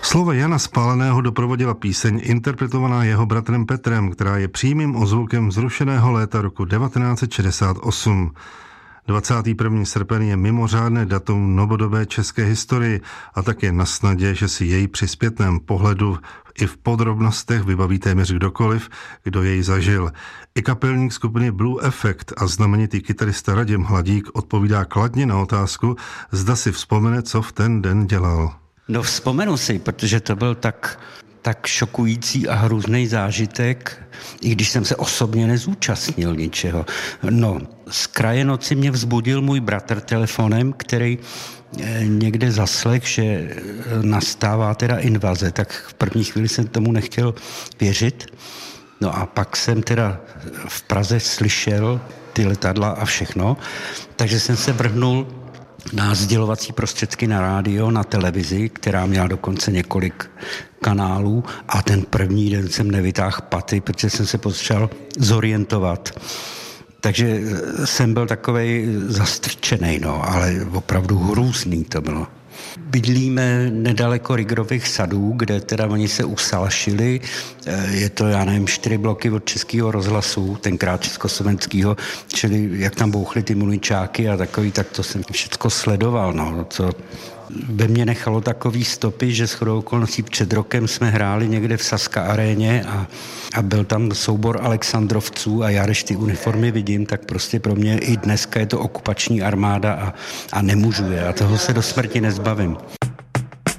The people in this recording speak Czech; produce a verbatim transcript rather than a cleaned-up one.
Slova Jana Spáleného doprovodila píseň interpretovaná jeho bratrem Petrem, která je přímým ozvukem zrušeného léta roku devatenáct set šedesát osm. dvacátého prvního srpna je mimořádné datum novodobé české historii a tak je na snadě, že si jej při zpětném pohledu i v podrobnostech vybaví téměř kdokoliv, kdo jej zažil. I kapelník skupiny Blue Effect a znamenitý kytarista Radim Hladík odpovídá kladně na otázku, zda si vzpomene, co v ten den dělal. No vzpomenu si, protože to byl tak, tak šokující a hrůzný zážitek, i když jsem se osobně nezúčastnil ničeho. No, z kraje noci mě vzbudil můj bratr telefonem, který někde zaslech, že nastává teda invaze, tak v první chvíli jsem tomu nechtěl věřit. No a pak jsem teda v Praze slyšel ty letadla a všechno, takže jsem se vrhnul na sdělovací prostředky na rádio, na televizi, která měla dokonce několik kanálů a ten první den jsem nevytáhl paty, protože jsem se potřeboval zorientovat. Takže jsem byl takovej zastrčenej, no, ale opravdu hrůzný to bylo. Bydlíme nedaleko Rigrových sadů, kde teda oni se usalašili. Je to, já nevím, čtyři bloky od Českého rozhlasu, tenkrát československého, čili jak tam bouchly ty muničáky a takový, tak to jsem všecko sledoval, no, co ve mně nechalo takový stopy, že shodou okolností před rokem jsme hráli někde v Saska aréně a, a byl tam soubor Alexandrovců a já, když ty uniformy vidím, tak prostě pro mě i dneska je to okupační armáda a, a nemůžu je a toho se do smrti nezbavím.